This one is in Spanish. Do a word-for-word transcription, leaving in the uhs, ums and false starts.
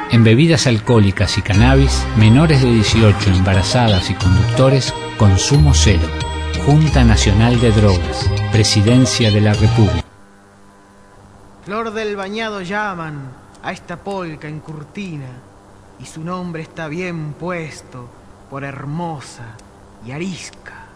En bebidas alcohólicas y cannabis, menores de dieciocho, embarazadas y conductores, consumo cero. Junta Nacional de Drogas, Presidencia de la República. Flor del Bañado llaman a esta polca en Curtina, y su nombre está bien puesto por hermosa y arisca.